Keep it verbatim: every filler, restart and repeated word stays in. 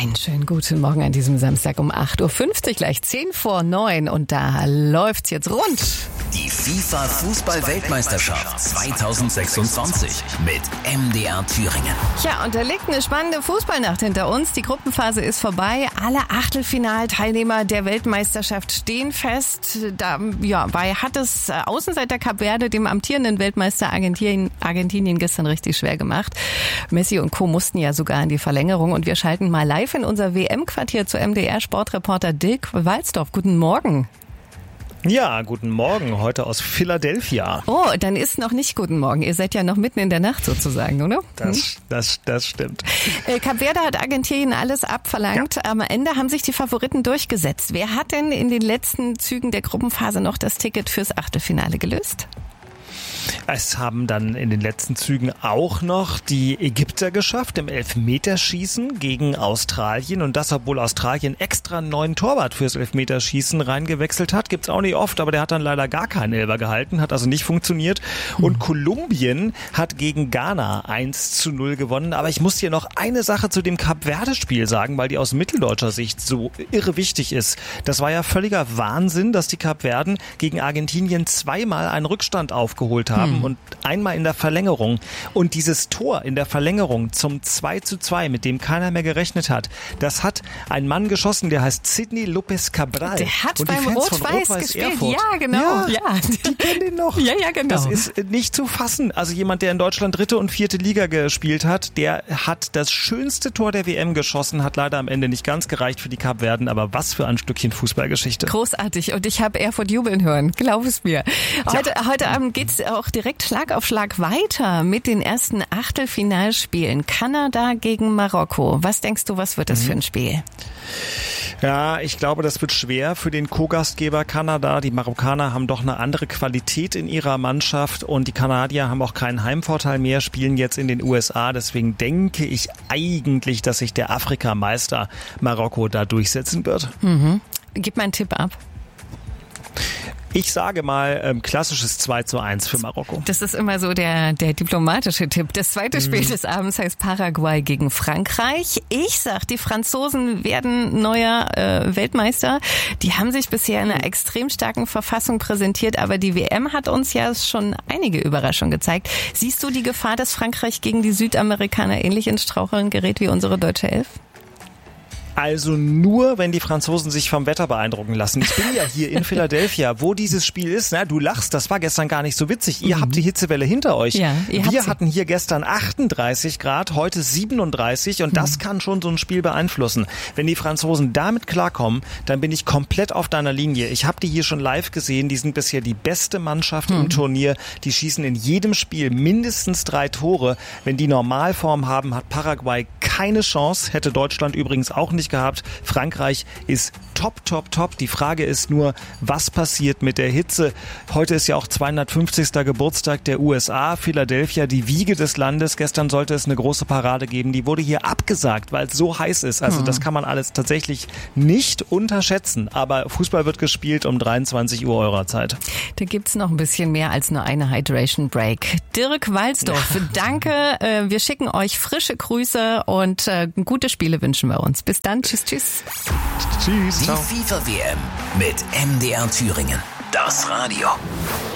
Einen schönen guten Morgen an diesem Samstag um acht Uhr fünfzig, gleich zehn vor neun und da läuft's jetzt rund. Die FIFA-Fußball-Weltmeisterschaft zweitausendsechsundzwanzig mit M D R Thüringen. Ja, und da liegt eine spannende Fußballnacht hinter uns. Die Gruppenphase ist vorbei. Alle Achtelfinalteilnehmer der Weltmeisterschaft stehen fest. Dabei hat es Außenseiter Kap Verde dem amtierenden Weltmeister Argentinien, Argentinien gestern richtig schwer gemacht. Messi und Co. mussten ja sogar in die Verlängerung und wir schalten mal live in unser W M-Quartier zu M D R-Sportreporter Dirk Walzdorf. Guten Morgen. Ja, guten Morgen, heute aus Philadelphia. Oh, dann ist noch nicht guten Morgen. Ihr seid ja noch mitten in der Nacht sozusagen, oder? Das, hm? das, das stimmt. Äh, Kap Verde hat Argentinien alles abverlangt. Ja. Am Ende haben sich die Favoriten durchgesetzt. Wer hat denn in den letzten Zügen der Gruppenphase noch das Ticket fürs Achtelfinale gelöst? Es haben dann in den letzten Zügen auch noch die Ägypter geschafft im Elfmeterschießen gegen Australien. Und das, obwohl Australien extra einen neuen Torwart fürs Elfmeterschießen reingewechselt hat. Gibt's auch nicht oft, aber der hat dann leider gar keinen Elfer gehalten, hat also nicht funktioniert. Und Kolumbien hat gegen Ghana eins zu null gewonnen. Aber ich muss hier noch eine Sache zu dem Kap-Verde-Spiel sagen, weil die aus mitteldeutscher Sicht so irre wichtig ist. Das war ja völliger Wahnsinn, dass die Kap-Verden gegen Argentinien zweimal einen Rückstand aufgeholt haben. haben und einmal in der Verlängerung. Und dieses Tor in der Verlängerung zum zwei zu zwei, mit dem keiner mehr gerechnet hat, das hat ein Mann geschossen, der heißt Sidney Lopez Cabral. Der hat und beim Rot-Weiß Rot gespielt. Erfurt. Ja, genau. Ja, ja. Die kennen den noch. Ja, ja, genau. Das ist nicht zu fassen. Also jemand, der in Deutschland dritte und vierte Liga gespielt hat, der hat das schönste Tor der W M geschossen, hat leider am Ende nicht ganz gereicht für die Kapverden, aber was für ein Stückchen Fußballgeschichte. Großartig. Und ich habe Erfurt jubeln hören. Glaub es mir. Heute, ja. heute Abend geht's auch direkt Schlag auf Schlag weiter mit den ersten Achtelfinalspielen. Kanada gegen Marokko. Was denkst du, was wird das mhm. für ein Spiel? Ja, ich glaube, das wird schwer für den Co-Gastgeber Kanada. Die Marokkaner haben doch eine andere Qualität in ihrer Mannschaft und die Kanadier haben auch keinen Heimvorteil mehr, spielen jetzt in den U S A. Deswegen denke ich eigentlich, dass sich der Afrikameister Marokko da durchsetzen wird. Mhm. Gib mal einen Tipp ab. Ich sage mal ähm, klassisches zwei zu eins für Marokko. Das ist immer so der der diplomatische Tipp. Das zweite Spiel mhm. des Abends heißt Paraguay gegen Frankreich. Ich sag, die Franzosen werden neuer äh, Weltmeister. Die haben sich bisher in einer extrem starken Verfassung präsentiert, aber die W M hat uns ja schon einige Überraschungen gezeigt. Siehst du die Gefahr, dass Frankreich gegen die Südamerikaner ähnlich ins Straucheln gerät wie unsere deutsche Elf? Also nur, wenn die Franzosen sich vom Wetter beeindrucken lassen. Ich bin ja hier in Philadelphia, wo dieses Spiel ist. Na, du lachst, das war gestern gar nicht so witzig. Ihr mhm. habt die Hitzewelle hinter euch. Ja, ihr Wir hatten hier gestern achtunddreißig Grad, heute siebenunddreißig und mhm. das kann schon so ein Spiel beeinflussen. Wenn die Franzosen damit klarkommen, dann bin ich komplett auf deiner Linie. Ich habe die hier schon live gesehen. Die sind bisher die beste Mannschaft mhm. im Turnier. Die schießen in jedem Spiel mindestens drei Tore. Wenn die Normalform haben, hat Paraguay keine Chance. Hätte Deutschland übrigens auch nicht gehabt. Frankreich ist top, top, top. Die Frage ist nur, was passiert mit der Hitze? Heute ist ja auch zweihundertfünfzigster Geburtstag der U S A. Philadelphia, die Wiege des Landes. Gestern sollte es eine große Parade geben. Die wurde hier abgesagt, weil es so heiß ist. Also das kann man alles tatsächlich nicht unterschätzen. Aber Fußball wird gespielt um dreiundzwanzig Uhr eurer Zeit. Da gibt's noch ein bisschen mehr als nur eine Hydration Break. Dirk Walzdorf, danke. Wir schicken euch frische Grüße und gute Spiele wünschen wir uns. Bis dann. Tschüss, tschüss. Tschüss. Die FIFA W M mit M D R Thüringen. Das Radio.